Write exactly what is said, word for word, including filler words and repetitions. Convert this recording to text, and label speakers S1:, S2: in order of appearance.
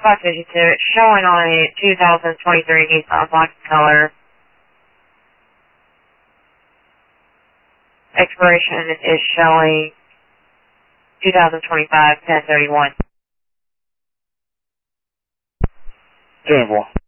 S1: five fifty-two. It's showing on a two thousand twenty-three Nissan Black color. Expiration is showing two thousand twenty-five ten thirty-one.
S2: ten four.